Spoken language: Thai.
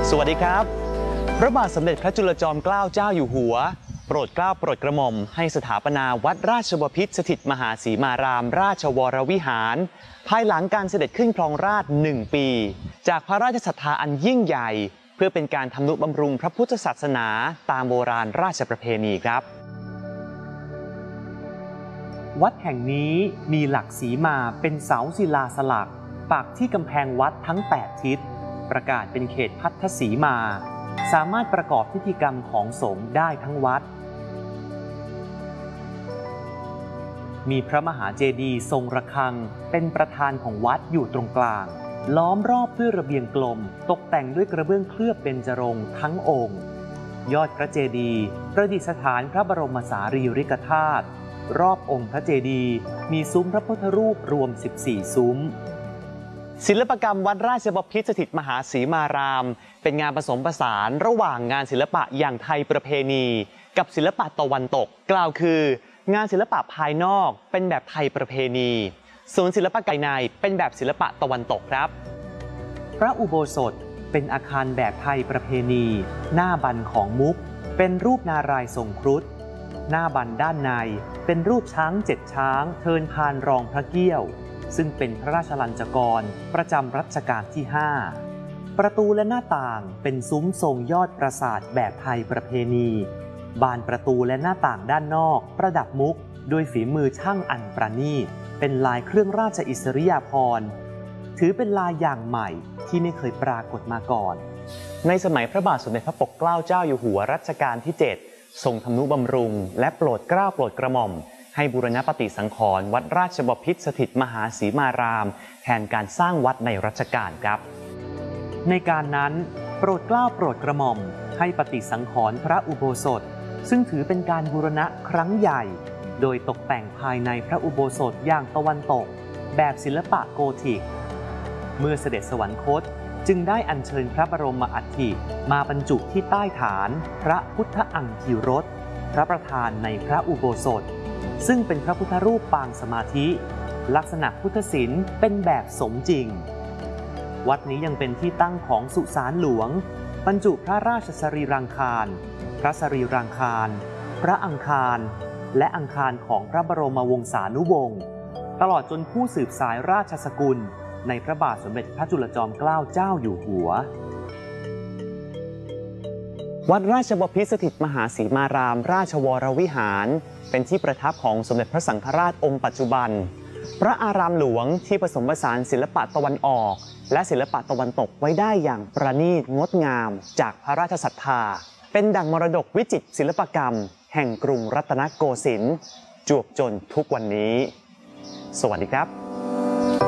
สวัสดีครับพระบาทสมเด็จพระจุลจอมเกล้าเจ้าอยู่หัวโปรดเกล้าโปรดกระหม่อมให้สถาปนาวัดราชบพิตรสถิตมหาสีมารามราชวรวิหารภายหลังการเสด็จขึ้นครองราชย์1 ปีจากพระราชศรัทธาอันยิ่งใหญ่เพื่อเป็นการทำนุบำรุงพระพุทธศาสนาตามโบราณราชประเพณีครับวัดแห่งนี้มีหลักสีมาเป็นเสาศิลาสลักปักที่กำแพงวัดทั้ง8ทิศประกาศเป็นเขตพัทธสีมาสามารถประกอบพิธีกรรมของสงฆ์ได้ทั้งวัดมีพระมหาเจดีย์ทรงระฆังเป็นประธานของวัดอยู่ตรงกลางล้อมรอบด้วยระเบียงกลมตกแต่งด้วยกระเบื้องเคลือบเบญจรงค์ทั้งองค์ยอดพระเจดีย์ประดิษฐานพระบรมสารีริกธาตุรอบองค์พระเจดีย์มีซุ้มพระพุทธรูปรวม14ซุ้มศิลปกรรมวัดราชบพิตรสถิตมหาสีมารามเป็นงานผสมผสานระหว่างงานศิลปะอย่างไทยประเพณีกับศิลปะตะวันตกกล่าวคืองานศิลปะภายนอกเป็นแบบไทยประเพณีส่วนศิลปะภายในเป็นแบบศิลปะตะวันตกครับพระอุโบสถเป็นอาคารแบบไทยประเพณีหน้าบันของมุกเป็นรูปนารายณ์ทรงครุฑหน้าบันด้านในเป็นรูปช้าง7ช้างเทินพานรองพระเกี้ยวซึ่งเป็นพระราชลัญจกรประจำรัชกาลที่5ประตูและหน้าต่างเป็นซุ้มทรงยอดปราสาทแบบไทยประเพณีบานประตูและหน้าต่างด้านนอกประดับมุกด้วยฝีมือช่างอันประณีตเป็นลายเครื่องราชอิสริยาภรณ์ถือเป็นลายอย่างใหม่ที่ไม่เคยปรากฏมาก่อนในสมัยพระบาทสมเด็จพระปกเกล้าเจ้าอยู่หัวรัชกาลที่7ทรงทำนุบำรุงและโปรดเกล้าโปรดกระหม่อมให้บูรณปฏิสังขรณ์วัดราชบพิตรสถิตมหาสีมารามแทนการสร้างวัดในรัชกาลครับในการนั้นโปรดเกล้าโปรดกระหม่อมให้ปฏิสังขรณ์พระอุโบสถซึ่งถือเป็นการบูรณะครั้งใหญ่โดยตกแต่งภายในพระอุโบสถอย่างตะวันตกแบบศิลปะโกธิกเมื่อเสด็จสวรรคตจึงได้อัญเชิญพระบรมอัฐิมาบรรจุที่ใต้ฐานพระพุทธอังคีรสพระประธานในพระอุโบสถซึ่งเป็นพระพุทธรูปปางสมาธิลักษณะพุทธศิลป์เป็นแบบสมจริงวัดนี้ยังเป็นที่ตั้งของสุสานหลวงบรรจุพระราชสรีรังคารพระสรีรังคารพระอังคารและอังคารของพระบรมวงศานุวงศ์ตลอดจนผู้สืบสายราชสกุลในพระบาทสมเด็จพระจุลจอมเกล้าเจ้าอยู่หัววัดราชบพิตรสถิตมหาสีมารามราชวรวิหารเป็นที่ประทับของสมเด็จพระสังฆราชองค์ปัจจุบันพระอารามหลวงที่ผสมผสานศิลปะตะวันออกและศิลปะตะวันตกไว้ได้อย่างประณีตงดงามจากพระราชศรัทธาเป็นดั่งมรดกวิจิตรศิลปกรรมแห่งกรุงรัตนโกสินทร์จวบจนทุกวันนี้สวัสดีครับ